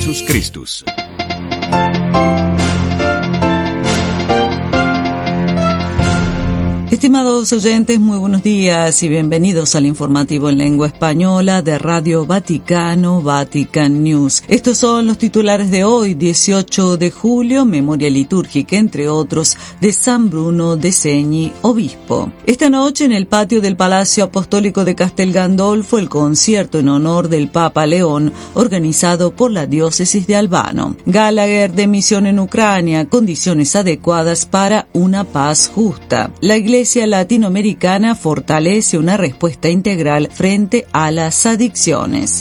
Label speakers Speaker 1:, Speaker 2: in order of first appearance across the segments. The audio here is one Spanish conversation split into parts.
Speaker 1: Jesus Christus.
Speaker 2: Estimados oyentes, muy buenos días y bienvenidos al informativo en lengua española de Radio Vaticano, Vatican News. Estos son los titulares de hoy, 18 de julio, memoria litúrgica, entre otros, de San Bruno de Segni, obispo. Esta noche, en el patio del Palacio Apostólico de Castel Gandolfo, el concierto en honor del Papa León, organizado por la diócesis de Albano. Gallagher de misión en Ucrania, condiciones adecuadas para una paz justa. La Iglesia latinoamericana fortalece una respuesta integral frente a las adicciones.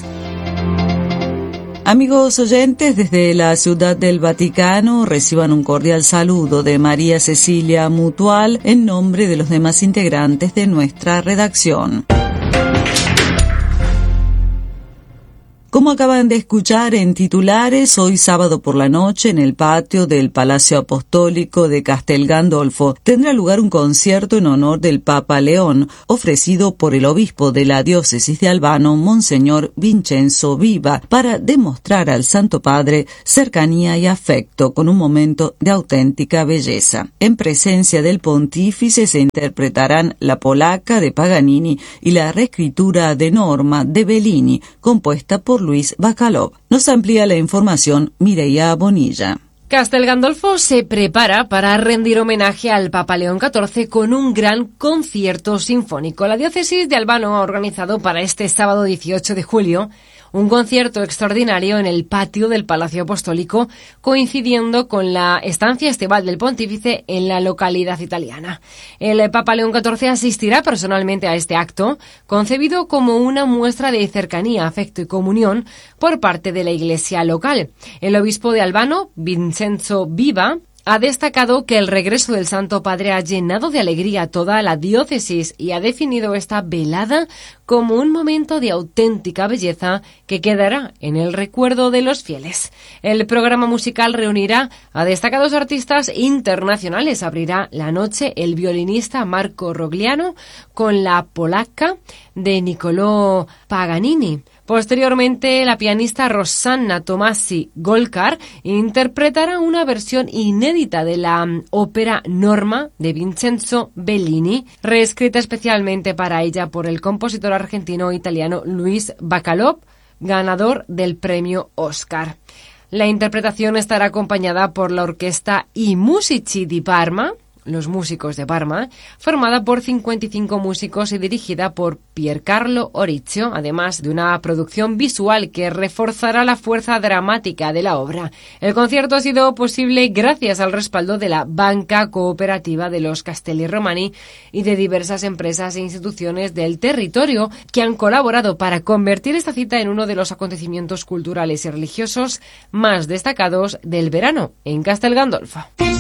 Speaker 2: Amigos oyentes, desde la Ciudad del Vaticano reciban un cordial saludo de María Cecilia Mutual en nombre de los demás integrantes de nuestra redacción. Como acaban de escuchar en titulares, hoy sábado por la noche en el patio del Palacio Apostólico de Castel Gandolfo tendrá lugar un concierto en honor del Papa León, ofrecido por el obispo de la diócesis de Albano, Monseñor Vincenzo Viva, para demostrar al Santo Padre cercanía y afecto con un momento de auténtica belleza. En presencia del pontífice se interpretarán la Polaca de Paganini y la reescritura de Norma de Bellini, compuesta por Luis Bacalov. Nos amplía la información Mireia Bonilla.
Speaker 3: Castel Gandolfo se prepara para rendir homenaje al Papa León XIV con un gran concierto sinfónico. La diócesis de Albano ha organizado para este sábado 18 de julio un concierto extraordinario en el patio del Palacio Apostólico, coincidiendo con la estancia estival del pontífice en la localidad italiana. El Papa León XIV asistirá personalmente a este acto, concebido como una muestra de cercanía, afecto y comunión por parte de la Iglesia local. El obispo de Albano, Vincenzo Viva, ha destacado que el regreso del Santo Padre ha llenado de alegría toda la diócesis y ha definido esta velada como un momento de auténtica belleza que quedará en el recuerdo de los fieles. El programa musical reunirá a destacados artistas internacionales. Abrirá la noche el violinista Marco Rogliano con la Polaca de Niccolò Paganini. Posteriormente, la pianista Rosanna Tomasi Golkar interpretará una versión inédita de la ópera Norma de Vincenzo Bellini, reescrita especialmente para ella por el compositor argentino-italiano Luis Bacalov, ganador del premio Oscar. La interpretación estará acompañada por la orquesta I Musici di Parma, los músicos de Parma, formada por 55 músicos y dirigida por Piercarlo Orizio, además de una producción visual que reforzará la fuerza dramática de la obra. El concierto ha sido posible gracias al respaldo de la Banca Cooperativa de los Castelli Romani y de diversas empresas e instituciones del territorio que han colaborado para convertir esta cita en uno de los acontecimientos culturales y religiosos más destacados del verano en Castel Gandolfo.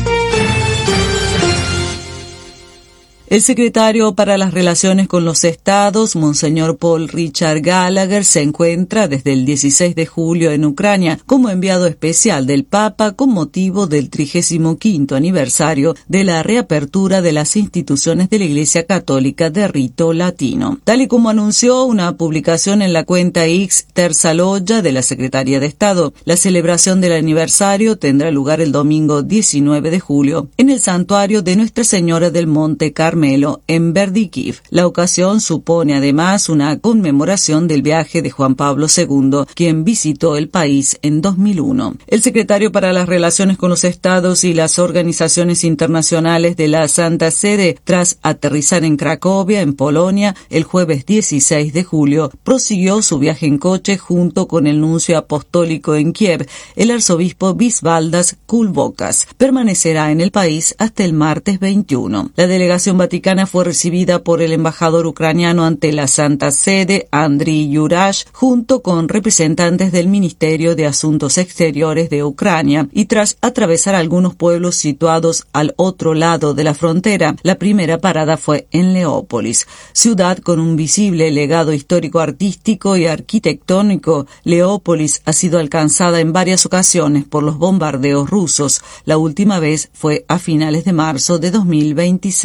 Speaker 2: El secretario para las Relaciones con los Estados, Monseñor Paul Richard Gallagher, se encuentra desde el 16 de julio en Ucrania como enviado especial del Papa con motivo del 35º aniversario de la reapertura de las instituciones de la Iglesia Católica de rito latino. Tal y como anunció una publicación en la cuenta X Terza Loggia de la Secretaría de Estado, la celebración del aniversario tendrá lugar el domingo 19 de julio en el santuario de Nuestra Señora del Monte Carmelo en Berdikiv. La ocasión supone además una conmemoración del viaje de Juan Pablo II, quien visitó el país en 2001. El secretario para las Relaciones con los Estados y las organizaciones internacionales de la Santa Sede, tras aterrizar en Cracovia, en Polonia, el jueves 16 de julio, prosiguió su viaje en coche junto con el nuncio apostólico en Kiev, el arzobispo Visvaldas Kulbokas. Permanecerá en el país hasta el martes 21. La delegación vaticana fue recibida por el embajador ucraniano ante la Santa Sede, Andriy Yurash, junto con representantes del Ministerio de Asuntos Exteriores de Ucrania, y tras atravesar algunos pueblos situados al otro lado de la frontera, la primera parada fue en Leópolis, ciudad con un visible legado histórico artístico y arquitectónico. Leópolis ha sido alcanzada en varias ocasiones por los bombardeos rusos. La última vez fue a finales de marzo de 2026.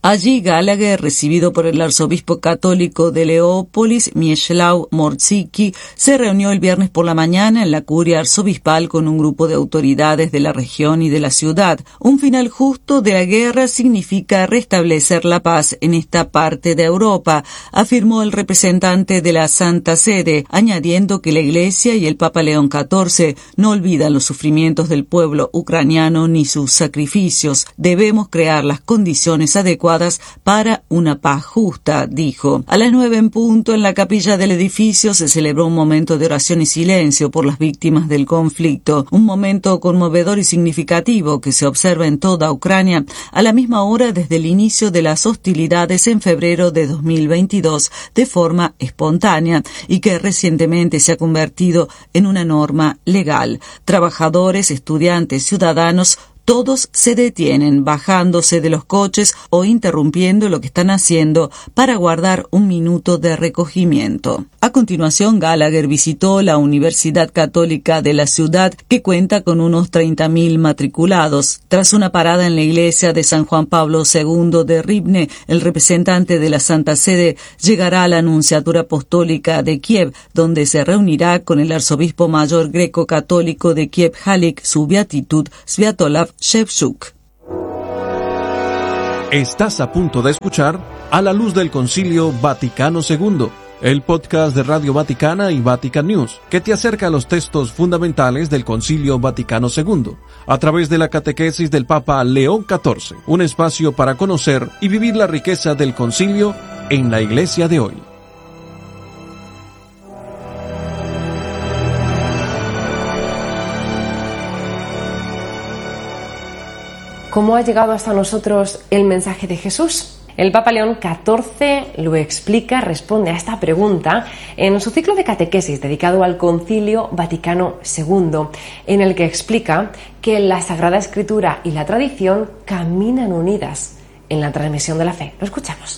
Speaker 2: Allí Gallagher, recibido por el arzobispo católico de Leópolis, Mieczysław Morsicki, se reunió el viernes por la mañana en la curia arzobispal con un grupo de autoridades de la región y de la ciudad. Un final justo de la guerra significa restablecer la paz en esta parte de Europa, afirmó el representante de la Santa Sede, añadiendo que la Iglesia y el Papa León XIV no olvidan los sufrimientos del pueblo ucraniano ni sus sacrificios. Debemos crear las condiciones adecuadas para una paz justa, dijo. A las 9 en punto, en la capilla del edificio se celebró un momento de oración y silencio por las víctimas del conflicto, un momento conmovedor y significativo que se observa en toda Ucrania a la misma hora desde el inicio de las hostilidades en febrero de 2022 de forma espontánea y que recientemente se ha convertido en una norma legal. Trabajadores, estudiantes, ciudadanos, todos se detienen bajándose de los coches o interrumpiendo lo que están haciendo para guardar un minuto de recogimiento. A continuación, Gallagher visitó la Universidad Católica de la ciudad, que cuenta con unos 30.000 matriculados. Tras una parada en la iglesia de San Juan Pablo II de Rivne, el representante de la Santa Sede llegará a la Nunciatura Apostólica de Kiev, donde se reunirá con el arzobispo mayor greco-católico de Kiev, Halik, su beatitud, Sviatoslav Shevchuk.
Speaker 1: Estás a punto de escuchar A la Luz del Concilio Vaticano II, el podcast de Radio Vaticana y Vatican News, que te acerca a los textos fundamentales del Concilio Vaticano II, a través de la catequesis del Papa León XIV, un espacio para conocer y vivir la riqueza del concilio en la Iglesia de hoy.
Speaker 3: ¿Cómo ha llegado hasta nosotros el mensaje de Jesús? El Papa León XIV lo explica, responde a esta pregunta en su ciclo de catequesis dedicado al Concilio Vaticano II, en el que explica que la Sagrada Escritura y la tradición caminan unidas en la transmisión de la fe. Lo escuchamos.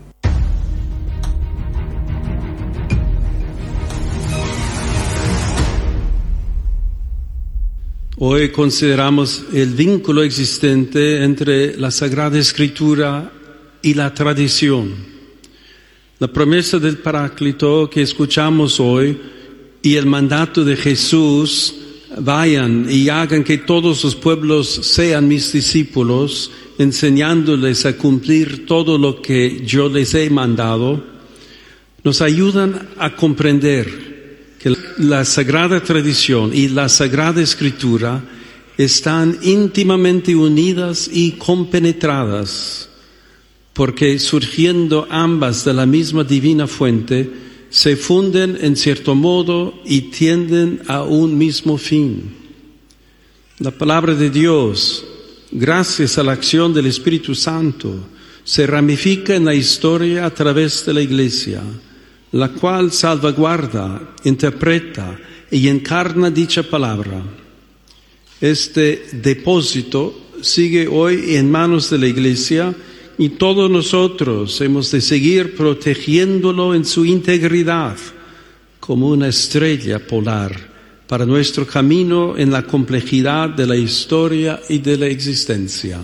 Speaker 4: Hoy consideramos el vínculo existente entre la Sagrada Escritura y la tradición. La promesa del Paráclito que escuchamos hoy y el mandato de Jesús, vayan y hagan que todos los pueblos sean mis discípulos, enseñándoles a cumplir todo lo que yo les he mandado, nos ayudan a comprender que la Sagrada Tradición y la Sagrada Escritura están íntimamente unidas y compenetradas, porque surgiendo ambas de la misma divina fuente, se funden en cierto modo y tienden a un mismo fin. La palabra de Dios, gracias a la acción del Espíritu Santo, se ramifica en la historia a través de la Iglesia, la cual salvaguarda, interpreta y encarna dicha palabra. Este depósito sigue hoy en manos de la Iglesia y todos nosotros hemos de seguir protegiéndolo en su integridad como una estrella polar para nuestro camino en la complejidad de la historia y de la existencia.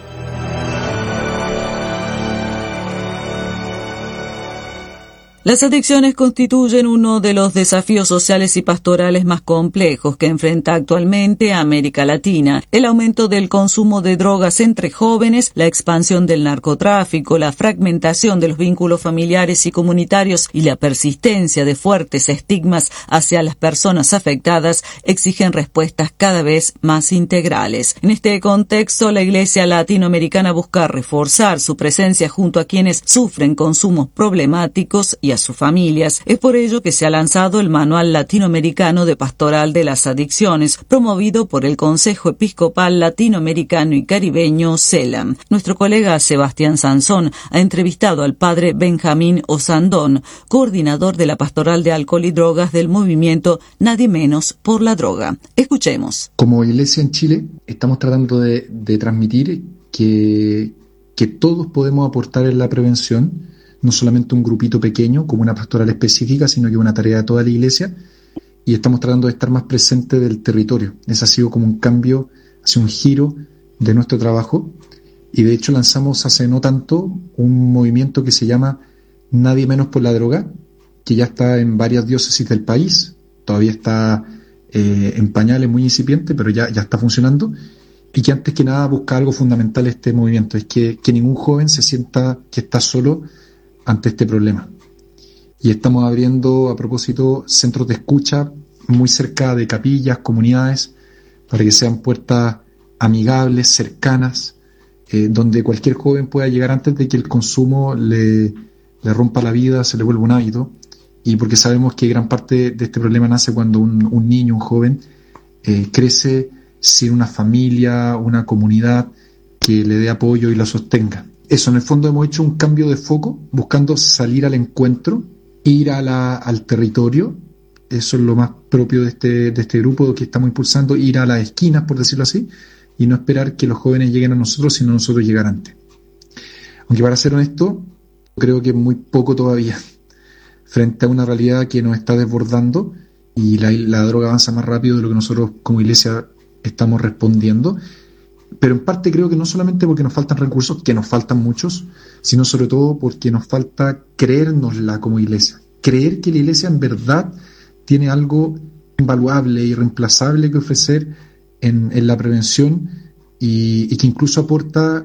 Speaker 2: Las adicciones constituyen uno de los desafíos sociales y pastorales más complejos que enfrenta actualmente América Latina. El aumento del consumo de drogas entre jóvenes, la expansión del narcotráfico, la fragmentación de los vínculos familiares y comunitarios y la persistencia de fuertes estigmas hacia las personas afectadas exigen respuestas cada vez más integrales. En este contexto, la Iglesia latinoamericana busca reforzar su presencia junto a quienes sufren consumos problemáticos y a sus familias. Es por ello que se ha lanzado el Manual Latinoamericano de Pastoral de las Adicciones, promovido por el Consejo Episcopal Latinoamericano y Caribeño, CELAM. Nuestro colega Sebastián Sansón ha entrevistado al padre Benjamín Osandón, coordinador de la Pastoral de Alcohol y Drogas del movimiento Nadie Menos por la Droga. Escuchemos.
Speaker 5: Como Iglesia en Chile, estamos tratando de transmitir que todos podemos aportar en la prevención, no solamente un grupito pequeño como una pastoral específica, sino que una tarea de toda la Iglesia, y estamos tratando de estar más presentes del territorio. Ese ha sido como un cambio, ha sido un giro de nuestro trabajo, Y de hecho lanzamos hace no tanto un movimiento que se llama Nadie Menos por la Droga, que ya está en varias diócesis del país. Todavía está en pañales, muy incipiente, pero ya está funcionando. Y que antes que nada busca algo fundamental este movimiento, es que ningún joven se sienta que está solo ante este problema. Y estamos abriendo, a propósito, centros de escucha muy cerca de capillas, comunidades, para que sean puertas amigables, cercanas, donde cualquier joven pueda llegar antes de que el consumo le rompa la vida, se le vuelva un hábito, y porque sabemos que gran parte de este problema nace cuando un niño, un joven, crece sin una familia, una comunidad que le dé apoyo y la sostenga. Eso, en el fondo hemos hecho un cambio de foco, buscando salir al encuentro, ir al territorio. Eso es lo más propio de este grupo que estamos impulsando, ir a las esquinas, por decirlo así, y no esperar que los jóvenes lleguen a nosotros, sino nosotros llegar antes. Aunque, para ser honesto, creo que es muy poco todavía, frente a una realidad que nos está desbordando, y la droga avanza más rápido de lo que nosotros como iglesia estamos respondiendo. Pero en parte creo que no solamente porque nos faltan recursos, que nos faltan muchos, sino sobre todo porque nos falta creérnosla como iglesia. Creer que la iglesia en verdad tiene algo invaluable, irreemplazable que ofrecer en la prevención, y que incluso aporta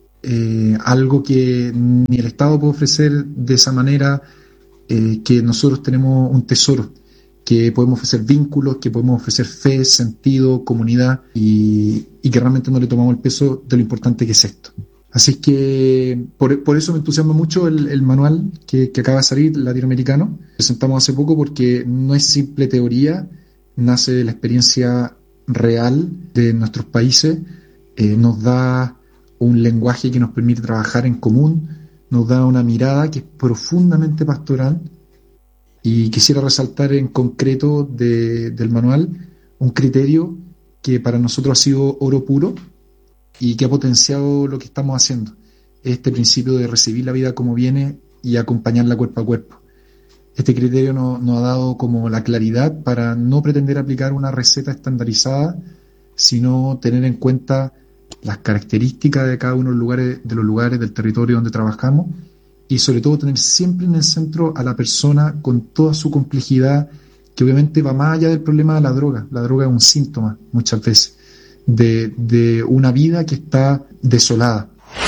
Speaker 5: algo que ni el Estado puede ofrecer de esa manera, que nosotros tenemos un tesoro, que podemos ofrecer vínculos, que podemos ofrecer fe, sentido, comunidad, y que realmente no le tomamos el peso de lo importante que es esto. Así que por eso me entusiasma mucho el manual que acaba de salir, latinoamericano. Presentamos hace poco porque no es simple teoría, nace de la experiencia real de nuestros países, nos da un lenguaje que nos permite trabajar en común, nos da una mirada que es profundamente pastoral. Y quisiera resaltar en concreto del manual un criterio que para nosotros ha sido oro puro y que ha potenciado lo que estamos haciendo. Este principio de recibir la vida como viene y acompañarla cuerpo a cuerpo. Este criterio nos ha dado como la claridad para no pretender aplicar una receta estandarizada, sino tener en cuenta las características de cada uno de los lugares del territorio donde trabajamos, y sobre todo tener siempre en el centro a la persona con toda su complejidad, que obviamente va más allá del problema de la droga. La droga es un síntoma, muchas veces, de una vida que está desolada.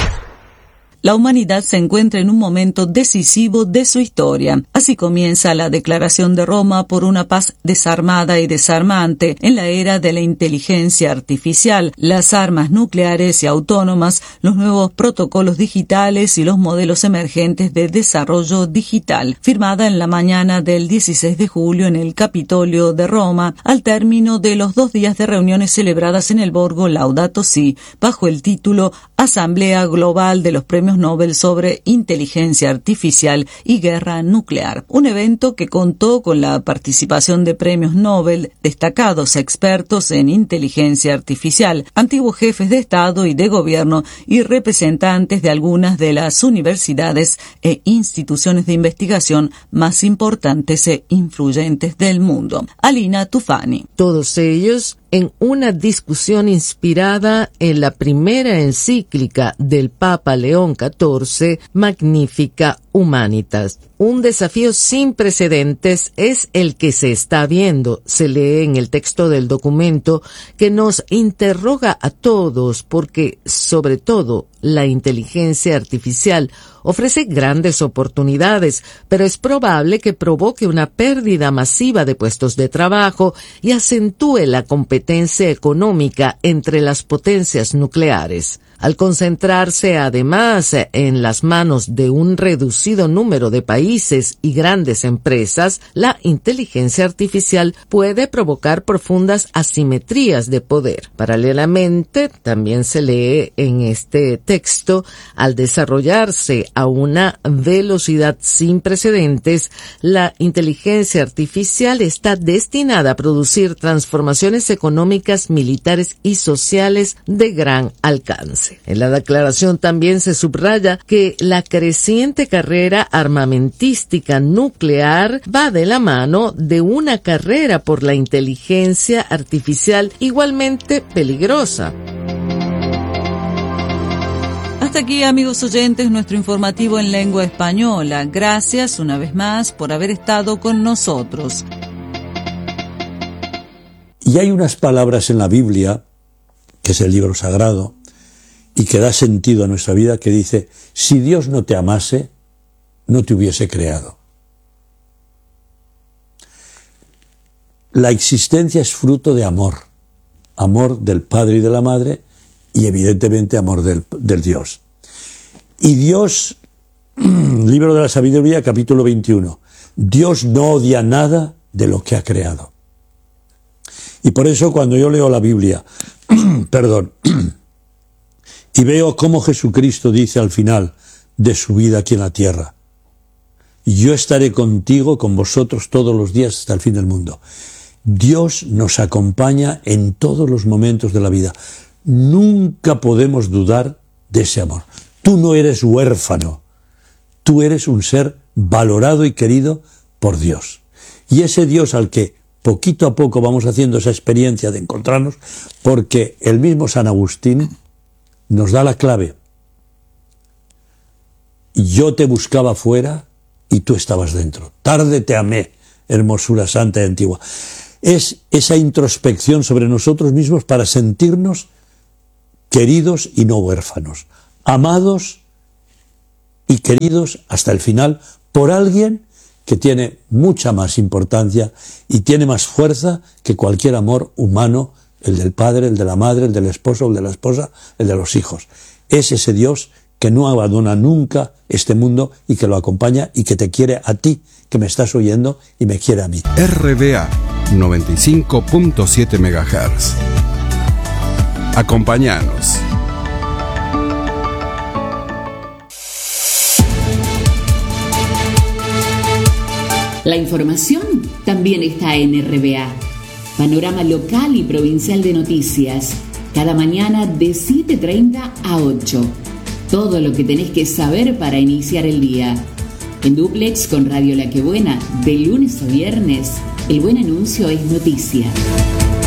Speaker 2: La humanidad se encuentra en un momento decisivo de su historia. Así comienza la Declaración de Roma por una paz desarmada y desarmante en la era de la inteligencia artificial, las armas nucleares y autónomas, los nuevos protocolos digitales y los modelos emergentes de desarrollo digital, firmada en la mañana del 16 de julio en el Capitolio de Roma, al término de los 2 días de reuniones celebradas en el Borgo Laudato Si, bajo el título Asamblea Global de los Premios Nobel sobre Inteligencia Artificial y Guerra Nuclear, un evento que contó con la participación de premios Nobel, destacados expertos en inteligencia artificial, antiguos jefes de Estado y de Gobierno y representantes de algunas de las universidades e instituciones de investigación más importantes e influyentes del mundo. Alina Tufani.
Speaker 6: Todos ellos en una discusión inspirada en la primera encíclica del Papa León XIV, Magnificat Humanitas. Un desafío sin precedentes es el que se está viendo, se lee en el texto del documento, que nos interroga a todos porque, sobre todo, la inteligencia artificial ofrece grandes oportunidades, pero es probable que provoque una pérdida masiva de puestos de trabajo y acentúe la competencia económica entre las potencias nucleares. Al concentrarse además en las manos de un reducido número de países y grandes empresas, la inteligencia artificial puede provocar profundas asimetrías de poder. Paralelamente, también se lee en este texto, al desarrollarse a una velocidad sin precedentes, la inteligencia artificial está destinada a producir transformaciones económicas, militares y sociales de gran alcance. En la declaración también se subraya que la creciente carrera armamentística nuclear va de la mano de una carrera por la inteligencia artificial igualmente peligrosa.
Speaker 2: hasta aquí, amigos oyentes, nuestro informativo en lengua española. Gracias una vez más por haber estado con nosotros.
Speaker 7: Y hay unas palabras en la Biblia, que es el libro sagrado, y que da sentido a nuestra vida, que dice: si Dios no te amase, no te hubiese creado. La existencia es fruto de amor del Padre y de la Madre, y evidentemente amor del Dios. Y Dios, libro de la sabiduría, capítulo 21, Dios no odia nada de lo que ha creado. Y por eso cuando yo leo la Biblia, y veo cómo Jesucristo dice al final de su vida aquí en la tierra: yo estaré contigo, con vosotros todos los días hasta el fin del mundo. Dios nos acompaña en todos los momentos de la vida. Nunca podemos dudar de ese amor. Tú no eres huérfano, tú eres un ser valorado y querido por Dios. Y ese Dios al que poquito a poco vamos haciendo esa experiencia de encontrarnos, porque el mismo San Agustín nos da la clave. Yo te buscaba fuera y tú estabas dentro. Tarde te amé, hermosura santa y antigua. Es esa introspección sobre nosotros mismos para sentirnos queridos y no huérfanos, amados y queridos hasta el final por alguien que tiene mucha más importancia y tiene más fuerza que cualquier amor humano, el del padre, el de la madre, el del esposo, el de la esposa, el de los hijos. Es ese Dios que no abandona nunca este mundo y que lo acompaña y que te quiere a ti, que me estás oyendo, y me quiere a mí.
Speaker 1: RBA 95.7 MHz. Acompáñanos.
Speaker 8: La información también está en RBA. Panorama local y provincial de noticias. Cada mañana de 7:30 a 8. Todo lo que tenés que saber para iniciar el día. En dúplex con Radio La Que Buena, de lunes a viernes, el buen anuncio es noticia.